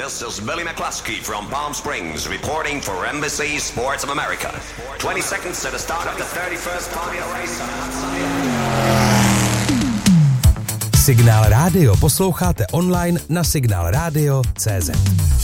This is Billy McCluskey from Palm Springs reporting for NBC Sports of America. 20 seconds to the start of the 31st Formula race. Signál Radio posloucháte online na signalradio.cz.